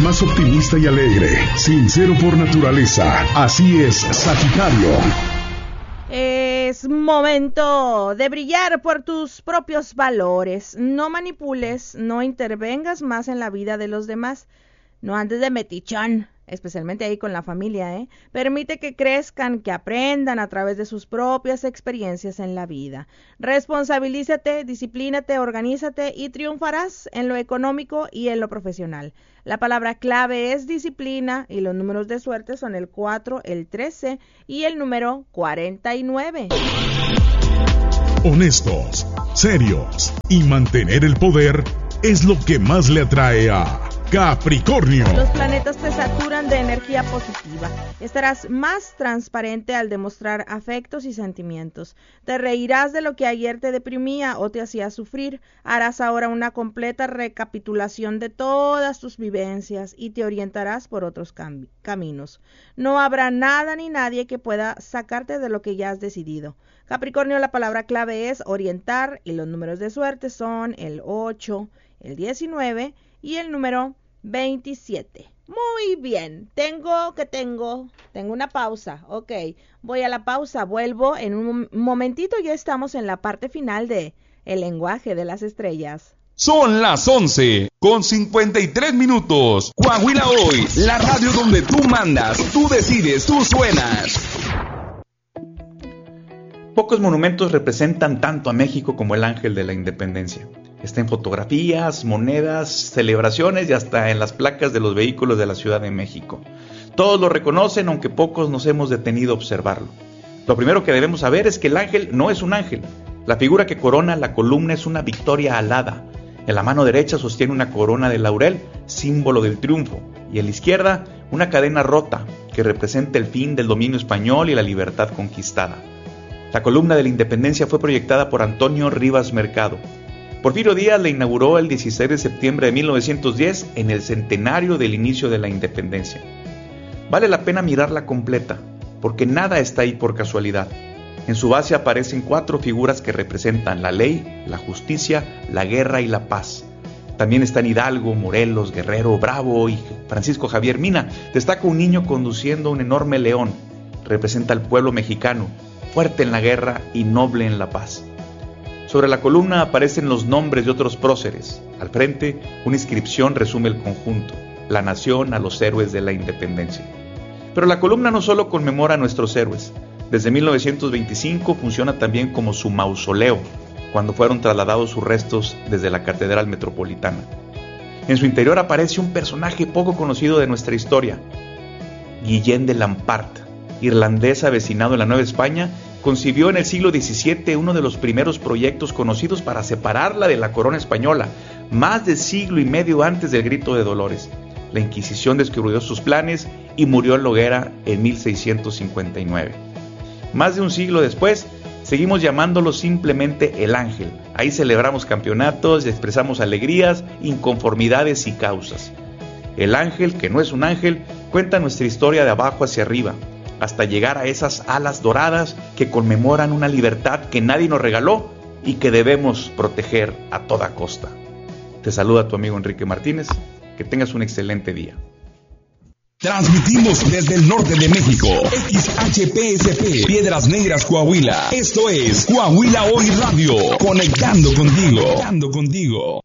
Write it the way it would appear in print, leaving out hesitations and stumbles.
más optimista y alegre, sincero por naturaleza. Así es Sagitario. Es momento de brillar por tus propios valores. No manipules, no intervengas más en la vida de los demás. No andes de metichón, especialmente ahí con la familia, ¿eh? Permite que crezcan, que aprendan a través de sus propias experiencias en la vida. Responsabilízate, disciplínate, organízate y triunfarás en lo económico y en lo profesional. La palabra clave es disciplina y los números de suerte son el 4, el 13 y el número 49. Honestos, serios y mantener el poder es lo que más le atrae a Capricornio. Los planetas te saturan de energía positiva. Estarás más transparente al demostrar afectos y sentimientos. Te reirás de lo que ayer te deprimía o te hacía sufrir. Harás ahora una completa recapitulación de todas tus vivencias y te orientarás por otros caminos. No habrá nada ni nadie que pueda sacarte de lo que ya has decidido. Capricornio, la palabra clave es orientar y los números de suerte son el 8, el 19 y el número 27. Muy bien, tengo una pausa. Ok, voy a la pausa, vuelvo en un momentito. Ya estamos en la parte final de El lenguaje de las estrellas. Son las 11:53. Coahuila Hoy, la radio donde tú mandas, tú decides, tú suenas. Pocos monumentos representan tanto a México como el Ángel de la Independencia. Está en fotografías, monedas, celebraciones y hasta en las placas de los vehículos de la Ciudad de México. Todos lo reconocen, aunque pocos nos hemos detenido a observarlo. Lo primero que debemos saber es que el ángel no es un ángel. La figura que corona la columna es una victoria alada. En la mano derecha sostiene una corona de laurel, símbolo del triunfo, y en la izquierda una cadena rota que representa el fin del dominio español y la libertad conquistada. La columna de la Independencia fue proyectada por Antonio Rivas Mercado. Porfirio Díaz la inauguró el 16 de septiembre de 1910 en el centenario del inicio de la independencia. Vale la pena mirarla completa, porque nada está ahí por casualidad. En su base aparecen 4 figuras que representan la ley, la justicia, la guerra y la paz. También están Hidalgo, Morelos, Guerrero, Bravo y Francisco Javier Mina. Destaca un niño conduciendo un enorme león. Representa al pueblo mexicano, fuerte en la guerra y noble en la paz. Sobre la columna aparecen los nombres de otros próceres. Al frente, una inscripción resume el conjunto: la nación a los héroes de la independencia. Pero la columna no solo conmemora a nuestros héroes. Desde 1925 funciona también como su mausoleo, cuando fueron trasladados sus restos desde la Catedral Metropolitana. En su interior aparece un personaje poco conocido de nuestra historia: Guillén de Lampart, irlandés avecinado en la Nueva España. Concibió en el siglo XVII uno de los primeros proyectos conocidos para separarla de la corona española, más de siglo y medio antes del Grito de Dolores. La Inquisición descubrió sus planes y murió en la hoguera en 1659. Más de un siglo después, seguimos llamándolo simplemente el Ángel. Ahí celebramos campeonatos y expresamos alegrías, inconformidades y causas. El ángel, que no es un ángel, cuenta nuestra historia de abajo hacia arriba, hasta llegar a esas alas doradas que conmemoran una libertad que nadie nos regaló y que debemos proteger a toda costa. Te saluda tu amigo Enrique Martínez. Que tengas un excelente día. Transmitimos desde el norte de México, XHPSP, Piedras Negras, Coahuila. Esto es Coahuila Hoy Radio, conectando contigo.